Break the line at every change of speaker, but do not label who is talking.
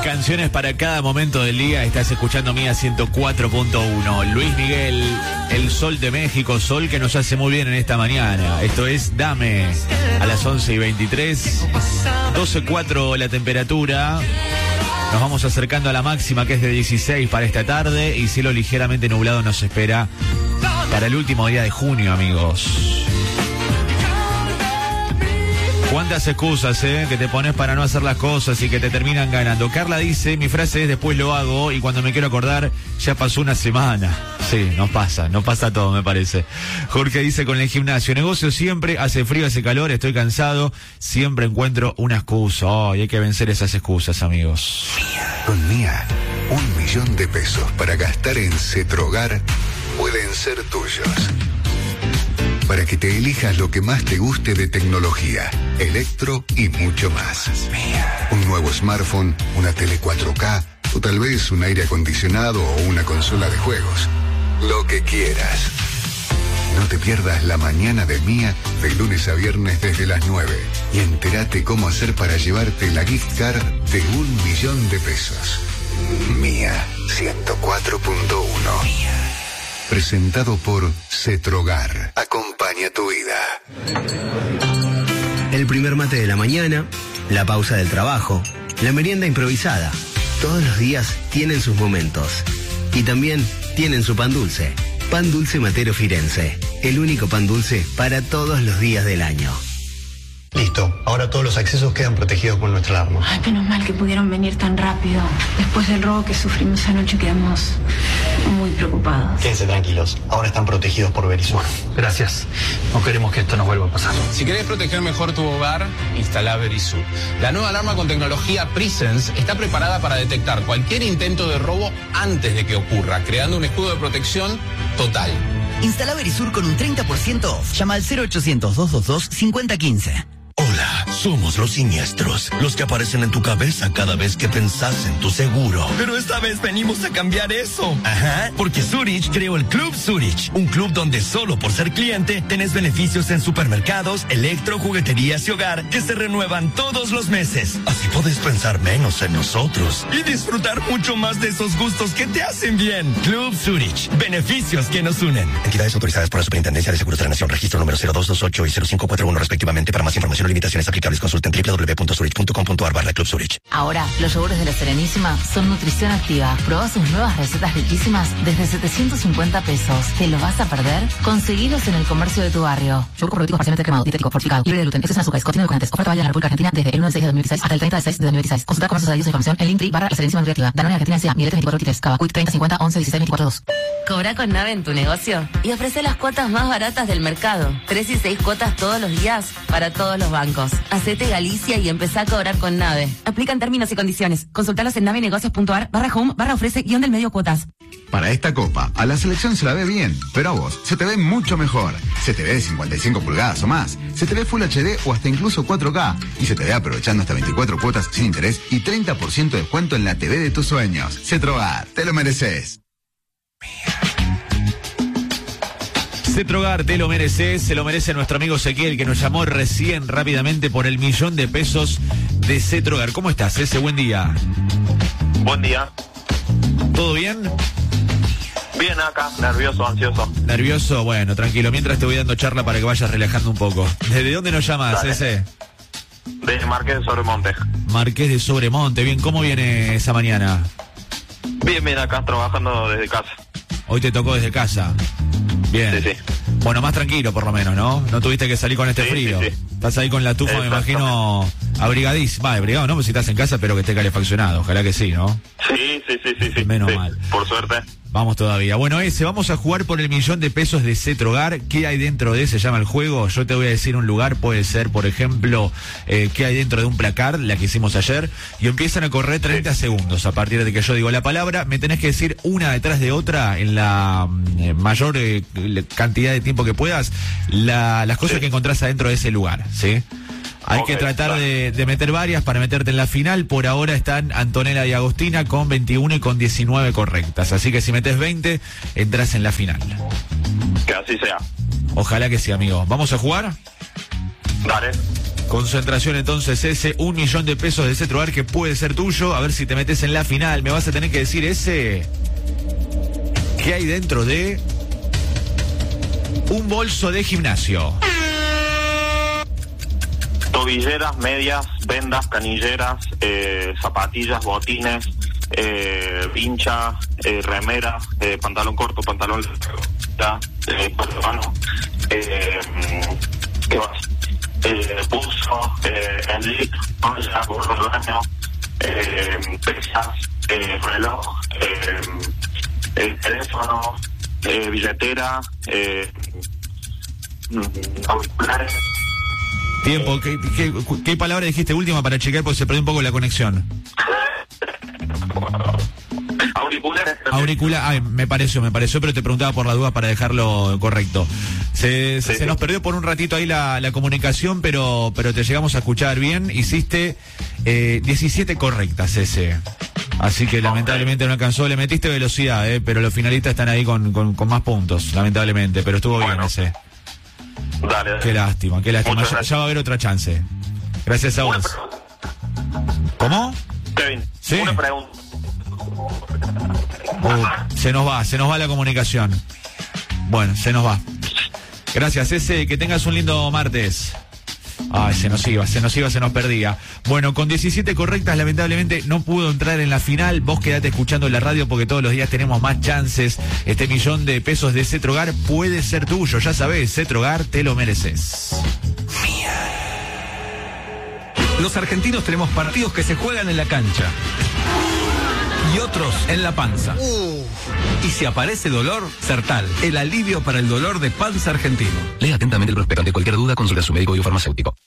Canciones para cada momento del día. Estás escuchando Mía 104.1. Luis Miguel, el sol de México, sol que nos hace muy bien en esta mañana. Esto es Dame a las 11:23. 12.4 la temperatura. Nos vamos acercando a la máxima, que es de 16 para esta tarde, y cielo ligeramente nublado nos espera para el último día de junio, amigos. ¿Cuántas excusas, que te pones para no hacer las cosas y que te terminan ganando? Carla dice, mi frase es después lo hago y cuando me quiero acordar ya pasó una semana. Sí, nos pasa todo, me parece. Jorge dice, con el gimnasio, negocio siempre, hace frío, hace calor, estoy cansado, siempre encuentro una excusa. Y hay que vencer esas excusas, amigos.
Con Mía, 1 millón de pesos para gastar en Cetrogar pueden ser tuyos. Para que te elijas lo que más te guste de tecnología, electro y mucho más. Un nuevo smartphone, una tele 4K o tal vez un aire acondicionado o una consola de juegos. Lo que quieras. No te pierdas la mañana de Mía de lunes a viernes desde las 9 y entérate cómo hacer para llevarte la gift card de 1 millón de pesos. Mía 104.1. Presentado por Cetrogar. Acompaña tu vida.
El primer mate de la mañana, la pausa del trabajo, la merienda improvisada. Todos los días tienen sus momentos. Y también tienen su pan dulce. Pan Dulce Matero Firenze. El único pan dulce para todos los días del año.
Listo, ahora todos los accesos quedan protegidos por nuestra alarma.
Ay, menos mal que pudieron venir tan rápido. Después del robo que sufrimos anoche quedamos muy preocupados.
Quédense tranquilos, ahora están protegidos por Verisur.
Gracias, no queremos que esto nos vuelva a pasar.
Si querés proteger mejor tu hogar, instala Verisur. La nueva alarma con tecnología Presence está preparada para detectar cualquier intento de robo antes de que ocurra, creando un escudo de protección total.
Instala Verisur con un 30% off. Llama al 0800-222-5015.
Hola, somos los siniestros, los que aparecen en tu cabeza cada vez que pensás en tu seguro. Pero esta vez venimos a cambiar eso. Ajá, porque Zurich creó el Club Zurich, un club donde solo por ser cliente tenés beneficios en supermercados, electro, jugueterías y hogar que se renuevan todos los meses. Así podés pensar menos en nosotros y disfrutar mucho más de esos gustos que te hacen bien. Club Zurich, beneficios que nos unen. Entidades autorizadas por la Superintendencia de Seguros de la Nación, registro número 0228 y 0541 respectivamente. Para más información o limitaciones aplicables, consulten www.zurich.com.ar/Club Zurich.
Ahora, los yogures de la Serenísima son nutrición activa. Probá sus nuevas recetas riquísimas desde 750 pesos. ¿Te lo vas a perder? Conseguilos en el comercio de tu barrio. Yogur probiotico parcialmente cremado, dietético, fortificado, libre de gluten, exceso en azúcares, contiene edulcorantes. Oferta válida en la República Argentina desde el 1 de 6 de 2016 hasta el 30 de 6 de 2016. Consulta comercios adheridos e información en Linktree /La Serenísima Nutriactiva. Danone Argentina S.A. Milete 24 Cava, Quick 30 50 11 16 24 2.
Cobra con Nave en tu negocio y ofrece las cuotas más baratas del mercado. 3 y 6 cuotas todos los días para todos los bancos. Hacete Galicia y empezá a cobrar con Nave. Aplican términos y condiciones. Consultalos en navenegocios.ar/home/ofrece-del-medio cuotas.
Para esta copa, a la selección se la ve bien, pero a vos se te ve mucho mejor. Se te ve de 55 pulgadas o más. Se te ve Full HD o hasta incluso 4K. Y se te ve aprovechando hasta 24 cuotas sin interés y 30% de descuento en la TV de tus sueños. Cetrogar, te lo mereces.
Cetrogar, te lo mereces, se lo merece nuestro amigo Ezequiel, que nos llamó recién rápidamente por el 1 millón de pesos de Cetrogar. ¿Cómo estás, ese? Buen día.
Buen día.
¿Todo bien?
Bien acá, nervioso, ansioso.
Nervioso, bueno, tranquilo, mientras te voy dando charla para que vayas relajando un poco. ¿Desde dónde nos llamas, ese?
De Marqués de Sobremonte.
Marqués de Sobremonte, bien, ¿cómo viene esa mañana?
Bien, acá trabajando desde casa.
Hoy te tocó desde casa. Bien.
Sí.
Bueno, más tranquilo por lo menos, ¿no? No tuviste que salir con este frío. Sí. Estás ahí con la tufa, me imagino, abrigadísimo. Abrigado, ¿no? Pues si estás en casa, pero que esté calefaccionado. Ojalá que sí, ¿no?
Sí.
Menos mal.
Por suerte.
Vamos todavía. Bueno, vamos a jugar por el 1 millón de pesos de Cetrogar. ¿Qué hay dentro de ese? Se llama el juego. Yo te voy a decir un lugar. Puede ser, por ejemplo, qué hay dentro de un placard, la que hicimos ayer. Y empiezan a correr 30 segundos. A partir de que yo digo la palabra, me tenés que decir una detrás de otra en la mayor cantidad de tiempo que puedas, las cosas que encontrás adentro de ese lugar, ¿sí? Hay que tratar de meter varias para meterte en la final. Por ahora están Antonella y Agostina con 21 y con 19 correctas. Así que si metes 20, entras en la final.
Que así sea.
Ojalá que sí, amigo. ¿Vamos a jugar?
Dale.
Concentración entonces ese, 1 millón de pesos de Cetrogar que puede ser tuyo. A ver si te metes en la final. Me vas a tener que decir ese... ¿Qué hay dentro de un bolso de gimnasio?
Tobilleras, medias, vendas, canilleras, zapatillas, botines, vincha, remera, pantalón corto, pantalón largo, ¿qué más? Buzo, enlit, olla, gorro de baño, pesas, reloj, teléfono, billetera, auriculares.
Tiempo, ¿qué palabra dijiste última para chequear porque se perdió un poco la conexión? Auricular, ay, me pareció, pero te preguntaba por la duda para dejarlo correcto. Se nos perdió por un ratito ahí la comunicación, pero te llegamos a escuchar bien. Hiciste 17 correctas ese. Así que lamentablemente no alcanzó, le metiste velocidad, pero los finalistas están ahí con más puntos, lamentablemente, pero estuvo bien ese.
Dale.
Qué lástima. Ya va a haber otra chance. Gracias a vos. ¿Cómo?
Kevin,
sí.
Una pregunta.
Se nos va la comunicación. Bueno, se nos va. Gracias, que tengas un lindo martes. Ay, se nos perdía. Bueno, con 17 correctas, lamentablemente no pudo entrar en la final. Vos quedate escuchando la radio porque todos los días tenemos más chances. Este millón de pesos de Cetrogar puede ser tuyo. Ya sabés, Cetrogar, te lo mereces.
Los argentinos tenemos partidos que se juegan en la cancha y otros en la panza. Y si aparece dolor, Sertal, el alivio para el dolor de panza argentino.
Lea atentamente el prospecto. Ante cualquier duda, consulta a su médico y farmacéutico.